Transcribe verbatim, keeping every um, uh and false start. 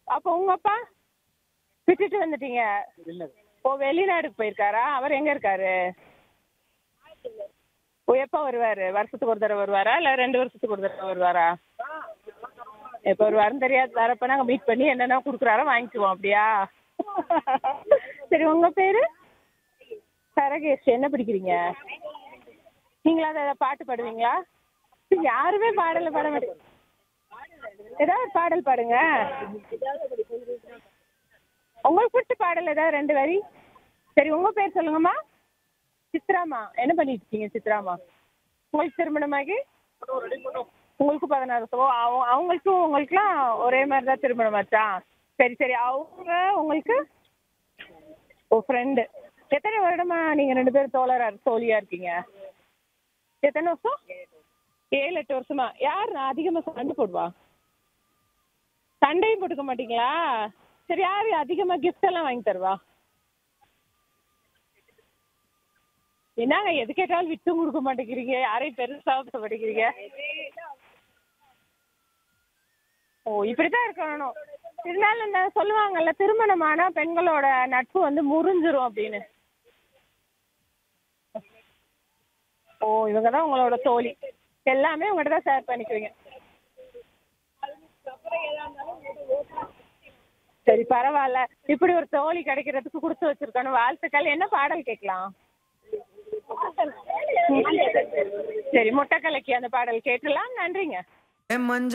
அப்போ உங்க அப்பா விட்டுட்டு வந்துட்டீங்க. இல்லை. ஓ, வெளிநாடுக்கு போயிருக்காரா? அவர் எங்க இருக்காரு? ஓ, எப்போ வருவாரு? வருஷத்துக்கு ஒரு தடவை வருவாரா இல்லை ரெண்டு வருஷத்துக்கு ஒரு தடவை வருவாரா? எப்போ வருவாருன்னு தெரியாது. வரப்ப நாங்கள் மீட் பண்ணி என்னென்ன கொடுக்குறாரோ வாங்கிக்குவோம். அப்படியா? சரி, உங்க பேரு? சரகேஷ். என்ன படிக்கிறீங்க? நீங்களா ஏதாவது பாட்டு பாடுவீங்களா? யாருமே பாடல பாட மாட்டேங்க. ஏதாவது ஒரு பாடல் பாடுங்க. உங்களுக்கு பிடிச்ச பாடல் ஏதாவது ரெண்டு வரி. சரி, உங்க பேர் சொல்லுங்கம்மா. சித்ராமா. என்ன பண்ணிட்டு இருக்கீங்க சித்ராமா? உங்களுக்கு திருமணமாகி உங்களுக்கு பதினாறு வருஷம். ஓ, அவங்க அவங்களுக்கும் உங்களுக்குலாம் ஒரே மாதிரி தான் திருமணமாச்சா? சரி சரி. அவங்க உங்களுக்கு ஓ ஃப்ரெண்டு. எத்தனை வருடமா நீங்கள் ரெண்டு பேரும் தோழரா தோழியாக இருக்கீங்க? எத்தனை வருஷம்? ஏழு எட்டு வருஷமா. யார் அதிகமாக சண்டை போடுவா? சண்டையும் போட்டுக்க மாட்டீங்களா? சரி, யார் அதிகமாக கிஃப்ட் எல்லாம் வாங்கி தருவா? என்னங்க எது கேட்டாலும் விட்டும் கொடுக்க மாட்டேங்கிறீங்க, யாரையும் பெருசாக மாட்டேங்கிறீங்க. ஓ, இப்படித்தான் இருக்கணும். இருந்தாலும் இந்த சொல்லுவாங்கல்ல, திருமணமான பெண்களோட நட்பு வந்து முறிஞ்சிரும் அப்படின்னு. ஓ, இவங்க தான் உங்களோட தோழி. எல்லாமே உங்கள்கிட்ட தான் ஷேர் பண்ணிக்குவீங்க. சரி, பரவாயில்ல. இப்படி ஒரு தோழி கிடைக்கிறதுக்கு கொடுத்து வச்சிருக்கணும். வாழ்த்துக்கள். என்ன பாடல் கேட்கலாம்? சரி, முட்டை கலக்கி அந்த பாடல் கேட்கலாம். நன்றிங்க.